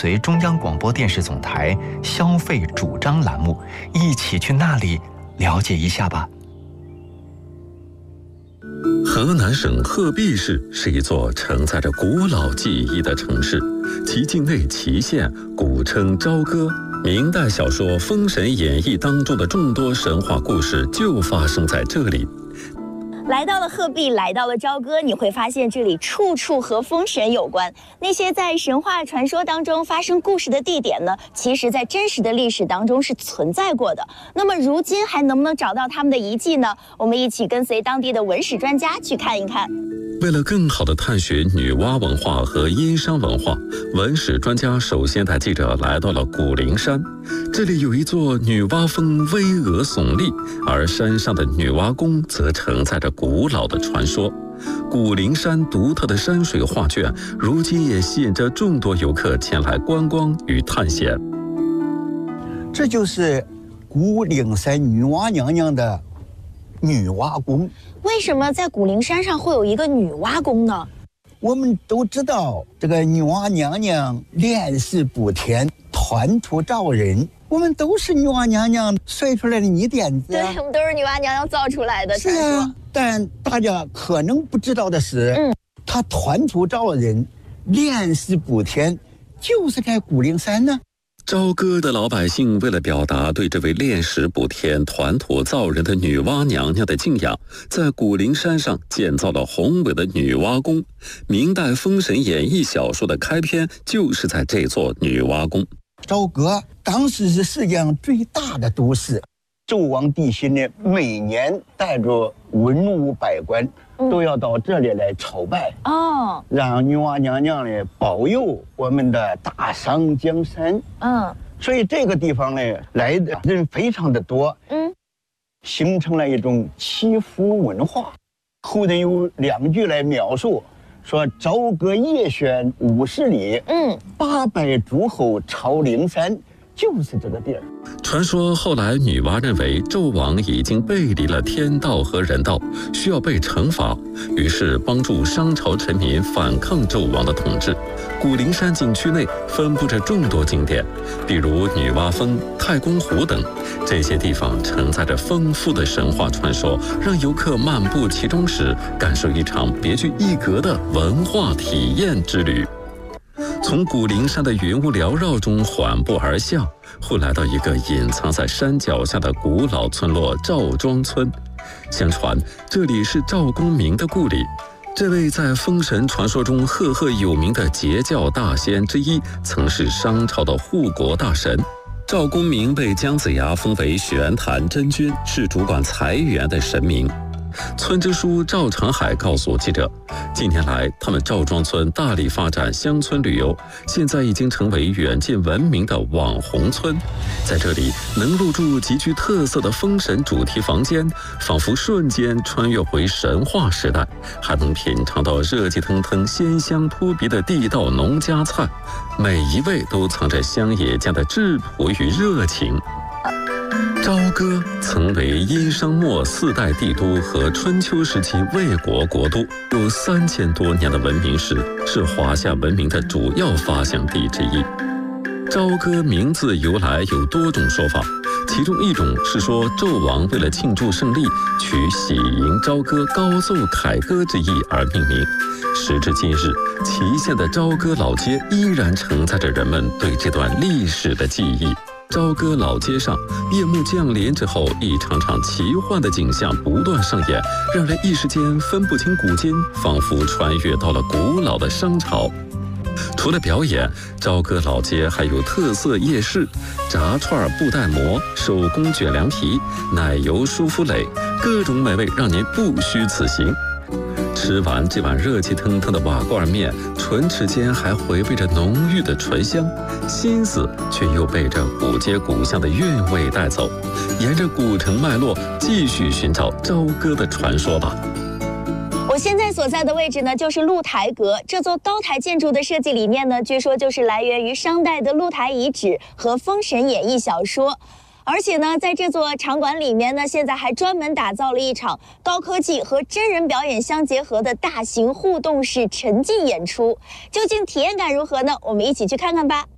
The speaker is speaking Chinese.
随中央广播电视总台消费主张栏目，一起去那里了解一下吧。 河南省鹤壁市是一座承载着古老记忆的城市，其境内祁县古称朝歌。明代小说《封神演义》当中的众多神话故事就发生在这里。 来到了鹤壁，来到了朝歌，你会发现这里处处和封神有关。那些在神话传说当中发生故事的地点呢，其实在真实的历史当中是存在过的。那么如今还能不能找到他们的遗迹呢？我们一起跟随当地的文史专家去看一看。 为了更好地探寻女娲文化和殷商文化，文史专家首先带记者来到了古灵山。这里有一座女娲峰巍峨耸立，而山上的女娲宫则承载着古老的传说。古灵山独特的山水画卷，如今也吸引着众多游客前来观光与探险。 这就是古灵山女娲娘娘的女娲宫。 为什么在古灵山上会有一个女娲宫呢？ 我们都知道，这个女娲娘娘炼石补天，团土造人，我们都是女娲娘娘摔出来的泥点子。 对，我们都是女娲娘娘造出来的传说。 是啊，但大家可能不知道的是，她团土造人，炼石补天，就是在古灵山呢。 朝歌的老百姓为了表达对这位炼石补天、团土造人的女娲娘娘的敬仰，在古灵山上建造了宏伟的女娲宫。明代《封神演义》小说的开篇就是在这座女娲宫。 朝歌当时是世界上最大的都市，纣王帝辛呢，每年带着文武百官都要到这里来朝拜，让女娲娘娘呢保佑我们的大商江山。所以这个地方呢来的人非常的多，形成了一种祈福文化。后人有2句来描述，说朝歌夜轩50里，800诸侯朝灵山，就是这个地儿。 传说后来女娲认为纣王已经背离了天道和人道，需要被惩罚，于是帮助商朝臣民反抗纣王的统治。古灵山景区内分布着众多景点，比如女娲峰、太公湖等，这些地方承载着丰富的神话传说，让游客漫步其中时感受一场别具一格的文化体验之旅。从古灵山的云雾缭绕中缓步而下，会来到一个隐藏在山脚下的古老村落赵庄村。相传这里是赵公明的故里，这位在封神传说中赫赫有名的截教大仙之一，曾是商朝的护国大神。赵公明被姜子牙封为玄坛真君，是主管财源的神明。村支书赵长海告诉记者，近年来他们赵庄村大力发展乡村旅游，现在已经成为远近闻名的网红村。在这里能入住极具特色的封神主题房间，仿佛瞬间穿越回神话时代，还能品尝到热气腾腾、鲜香扑鼻的地道农家菜，每一味都藏着乡野间的质朴与热情。朝歌曾为殷商末4代帝都和春秋时期魏国国都，有3000多年的文明史，是华夏文明的主要发祥地之一。朝歌名字由来有多种说法，其中一种是说纣王为了庆祝胜利，取喜迎朝歌、高奏凯歌之意而命名。时至今日，祁县的朝歌老街依然承载着人们对这段历史的记忆。朝歌老街上，夜幕降临之后，一场场奇幻的景象不断上演，让人一时间分不清古今，仿佛穿越到了古老的商朝。除了表演，朝歌老街还有特色夜市，炸串、布袋馍、手工卷凉皮、奶油舒芙蕾，各种美味让您不虚此行。吃完这碗热气腾腾的瓦罐面，唇齿间还回味着浓郁的醇香，心思却又被这古街古巷的韵味带走，沿着古城脉络继续寻找朝歌的传说吧。 我现在所在的位置呢，就是露台阁。这座高台建筑的设计理念呢，据说就是来源于商代的露台遗址和《封神演义》小说。而且呢，在这座场馆里面呢，现在还专门打造了一场高科技和真人表演相结合的大型互动式沉浸演出。究竟体验感如何呢？我们一起去看看吧。